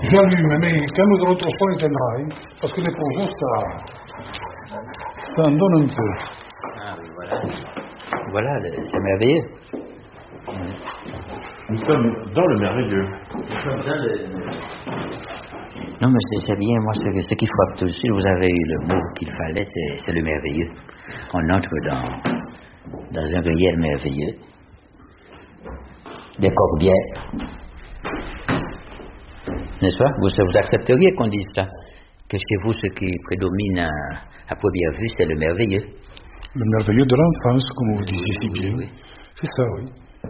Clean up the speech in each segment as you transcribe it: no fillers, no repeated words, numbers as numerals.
J'allume, mais quand nous allons trop fort, il éteindra, hein, parce que les projets, ça en donne un peu. Ah oui, voilà. Voilà, c'est merveilleux. Nous sommes dans le merveilleux. Non, mais c'est bien, moi, ce qui frappe tout de suite, vous avez eu le mot qu'il fallait, c'est le merveilleux. On entre dans un réel merveilleux. Des corbières. N'est-ce pas? Vous accepteriez qu'on dise ça? Que chez vous, ce qui prédomine à première vue, c'est le merveilleux. Le merveilleux de l'enfance, comme vous disiez si bien. Oui. C'est ça, oui.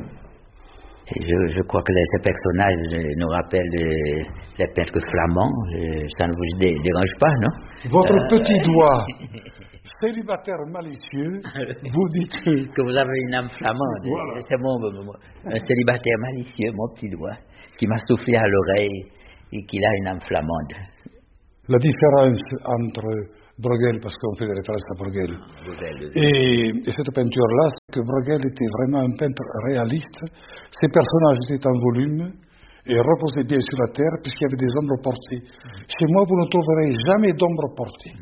Et je crois que ces personnages nous rappellent les peintres flamands. Ça ne vous dérange pas, non? Votre petit doigt, célibataire malicieux, vous dites que vous avez une âme flamande. Voilà. C'est un célibataire malicieux, mon petit doigt, qui m'a soufflé à l'oreille et qu'il a une âme flamande. La différence entre Bruegel, parce qu'on fait des références à Bruegel, et cette peinture-là, c'est que Bruegel était vraiment un peintre réaliste. Ses personnages étaient en volume et reposaient bien sur la terre puisqu'il y avait des ombres portées. Chez moi, vous ne trouverez jamais d'ombres portées.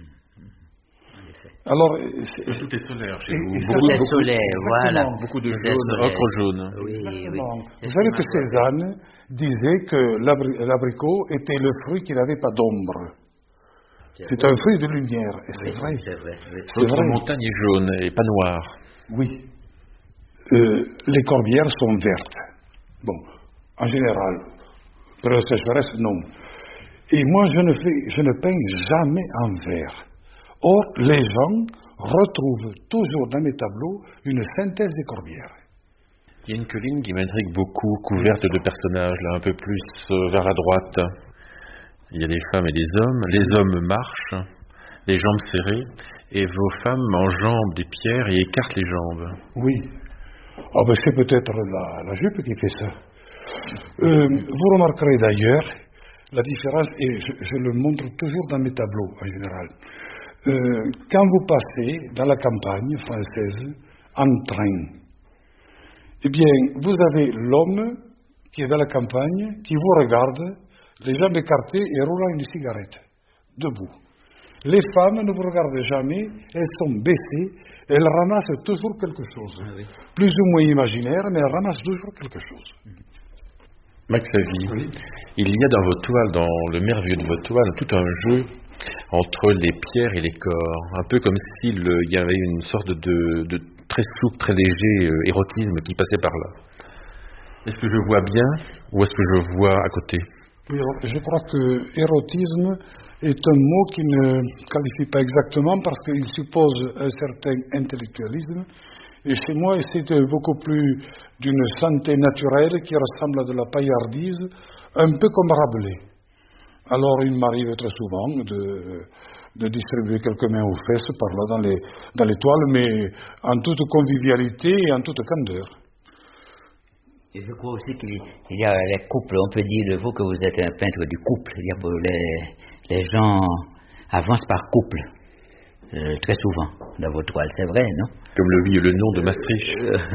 Alors, tout est solaire chez vous. Beaucoup de solaire, voilà. Beaucoup de jaune, ocre jaune. Oui, exactement. Oui. Vous savez que Cézanne disait que l'abricot était le fruit qui n'avait pas d'ombre. C'est un fruit de lumière, et c'est vrai. C'est vrai. Votre montagne est jaune et pas noire. Oui. Les corbières sont vertes. Bon, en général. Pour la sécheresse, non. Et moi, je ne peins jamais en vert. Or, les gens retrouvent toujours dans mes tableaux une synthèse des corbières. Il y a une colline qui m'intrigue beaucoup, couverte de personnages, là, un peu plus vers la droite. Il y a des femmes et des hommes. Les hommes marchent, les jambes serrées, et vos femmes enjambent des pierres et écartent les jambes. Oui. Ah ben c'est peut-être la jupe qui fait ça. Vous remarquerez d'ailleurs la différence, et je le montre toujours dans mes tableaux en général. Quand vous passez dans la campagne française en train, eh bien, vous avez l'homme qui est dans la campagne, qui vous regarde, les jambes écartées et roulant une cigarette, debout. Les femmes ne vous regardent jamais, elles sont baissées, elles ramassent toujours quelque chose. Ah oui. Plus ou moins imaginaire, mais elles ramassent toujours quelque chose. Max Savy, oui. Il y a dans vos toiles, dans le merveilleux de vos toiles, tout un jeu entre les pierres et les corps, un peu comme s'il y avait une sorte de très souple, très léger érotisme qui passait par là. Est-ce que je vois bien ou est-ce que je vois à côté? Oui, je crois que érotisme est un mot qui ne qualifie pas exactement parce qu'il suppose un certain intellectualisme. Et chez moi, c'est beaucoup plus d'une santé naturelle qui ressemble à de la paillardise, un peu comme Rabelais. Alors, il m'arrive très souvent de distribuer quelques mains aux fesses par là dans les toiles, mais en toute convivialité et en toute candeur. Et je crois aussi qu'il y a les couples. On peut dire de vous que vous êtes un peintre du couple. Les gens avancent par couple, très souvent, dans vos toiles. C'est vrai, non? Comme le vit le nom de Maastricht.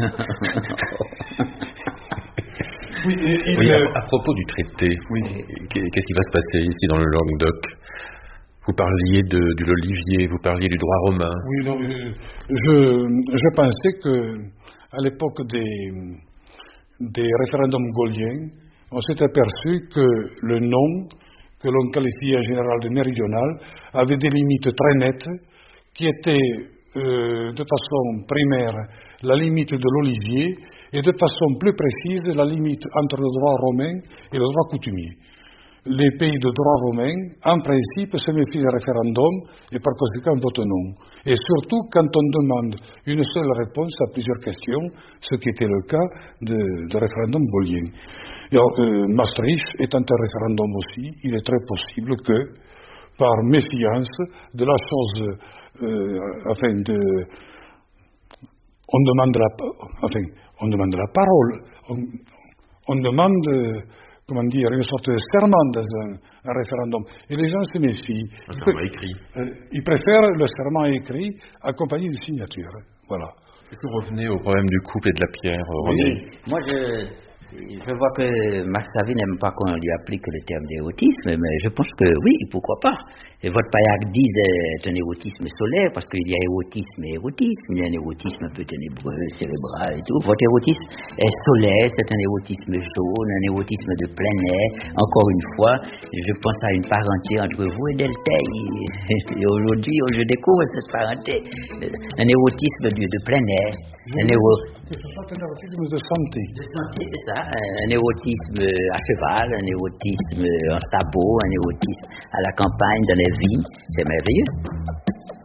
Oui, à propos du traité, oui. Qu'est-ce qui va se passer ici dans le Languedoc? Vous parliez de l'olivier, vous parliez du droit romain. Oui, non, je pensais que à l'époque des référendums gauliens, on s'est aperçu que le nom, que l'on qualifiait en général de méridional, avait des limites très nettes, qui étaient de façon primaire la limite de l'olivier et de façon plus précise la limite entre le droit romain et le droit coutumier. Les pays de droit romain, en principe, se méfient des référendums et par conséquent votent non. Et surtout quand on demande une seule réponse à plusieurs questions, ce qui était le cas de référendum gaulien. Maastricht étant un référendum aussi, il est très possible que, par méfiance de la chose, on demande la parole, on demande, une sorte de serment dans un référendum. Et les gens se méfient. Un serment écrit. Ils préfèrent le serment écrit accompagné de signature. Voilà. Est-ce que vous revenez au problème du couple et de la pierre, René? Oui, moi Je vois que Max Savy n'aime pas qu'on lui applique le terme d'érotisme, mais je pense que oui, pourquoi pas. Et votre paillardise est un érotisme solaire, parce qu'il y a érotisme et érotisme. Il y a un érotisme un peu ténébreux, cérébral et tout. Votre érotisme est solaire, c'est un érotisme jaune, un érotisme de plein air. Encore une fois, je pense à une parenté entre vous et Delteil. Et aujourd'hui, je découvre cette parenté. Un érotisme de plein air. Un érotisme de santé. De santé, c'est ça. Un érotisme à cheval, un érotisme en sabot, un érotisme à la campagne, dans les vignes. C'est merveilleux.